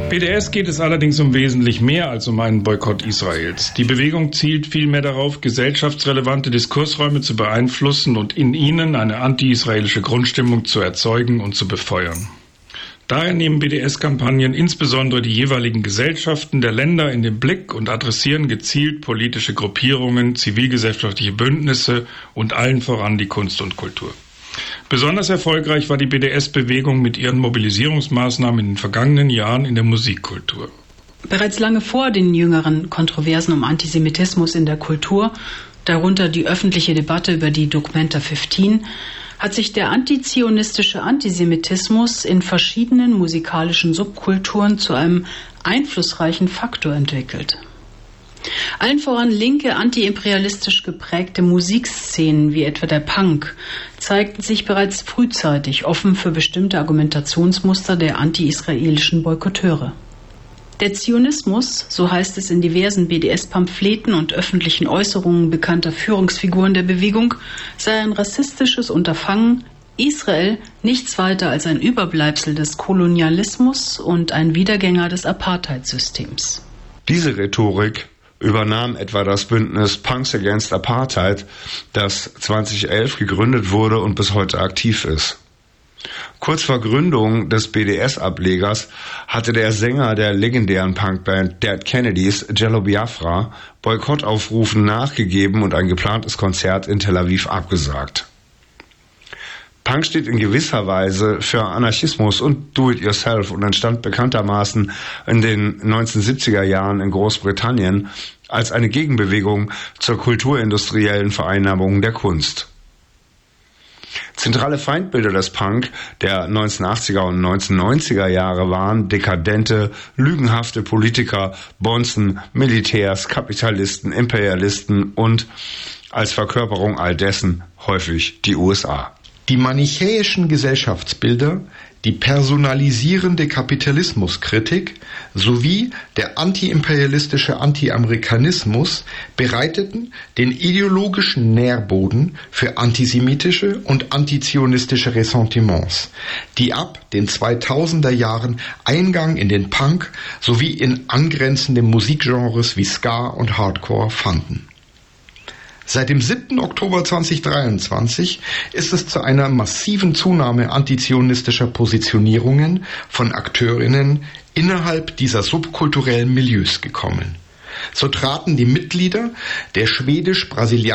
BDS geht es allerdings um wesentlich mehr als um einen Boykott Israels. Die Bewegung zielt vielmehr darauf, gesellschaftsrelevante Diskursräume zu beeinflussen und in ihnen eine anti-israelische Grundstimmung zu erzeugen und zu befeuern. Daher nehmen BDS-Kampagnen insbesondere die jeweiligen Gesellschaften der Länder in den Blick und adressieren gezielt politische Gruppierungen, zivilgesellschaftliche Bündnisse und allen voran die Kunst und Kultur. Besonders erfolgreich war die BDS-Bewegung mit ihren Mobilisierungsmaßnahmen in den vergangenen Jahren in der Musikkultur. Bereits lange vor den jüngeren Kontroversen um Antisemitismus in der Kultur, darunter die öffentliche Debatte über die Documenta 15, hat sich der antizionistische Antisemitismus in verschiedenen musikalischen Subkulturen zu einem einflussreichen Faktor entwickelt. Allen voran linke, antiimperialistisch geprägte Musikszenen wie etwa der Punk zeigten sich bereits frühzeitig offen für bestimmte Argumentationsmuster der anti-israelischen Boykotteure. Der Zionismus, so heißt es in diversen BDS-Pamphleten und öffentlichen Äußerungen bekannter Führungsfiguren der Bewegung, sei ein rassistisches Unterfangen, Israel nichts weiter als ein Überbleibsel des Kolonialismus und ein Wiedergänger des Apartheidssystems. Diese Rhetorik übernahm etwa das Bündnis Punks Against Apartheid, das 2011 gegründet wurde und bis heute aktiv ist. Kurz vor Gründung des BDS-Ablegers hatte der Sänger der legendären Punkband Dead Kennedys, Jello Biafra, Boykottaufrufen nachgegeben und ein geplantes Konzert in Tel Aviv abgesagt. Punk steht in gewisser Weise für Anarchismus und Do-it-yourself und entstand bekanntermaßen in den 1970er Jahren in Großbritannien als eine Gegenbewegung zur kulturindustriellen Vereinnahmung der Kunst. Zentrale Feindbilder des Punk der 1980er und 1990er Jahre waren dekadente, lügenhafte Politiker, Bonzen, Militärs, Kapitalisten, Imperialisten und als Verkörperung all dessen häufig die USA. Die manichäischen Gesellschaftsbilder, die personalisierende Kapitalismuskritik sowie der antiimperialistische Anti-Amerikanismus bereiteten den ideologischen Nährboden für antisemitische und antizionistische Ressentiments, die ab den 2000er Jahren Eingang in den Punk sowie in angrenzende Musikgenres wie Ska und Hardcore fanden. Seit dem 7. Oktober 2023 ist es zu einer massiven Zunahme antizionistischer Positionierungen von Akteurinnen innerhalb dieser subkulturellen Milieus gekommen. So traten die Mitglieder der schwedisch-brasilianischen